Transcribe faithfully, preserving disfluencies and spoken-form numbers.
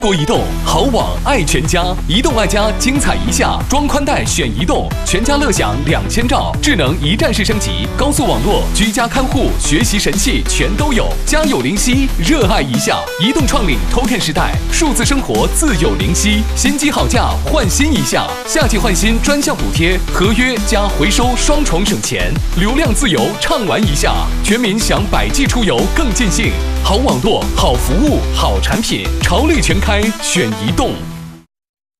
国移动好网爱全家，移动爱家精彩一下，装宽带选移动，全家乐享两千兆，智能一站式升级，高速网络，居家看护，学习神器全都有。家有灵犀，热爱一下。移动创领 Token 时代，数字生活自有灵犀。新机好价，换新一下，夏季换新专项补贴，合约加回收双重省钱，流量自由畅玩一下，全民享百 G 出游更尽兴。好网络，好服务，好产品，潮类全开。选移动。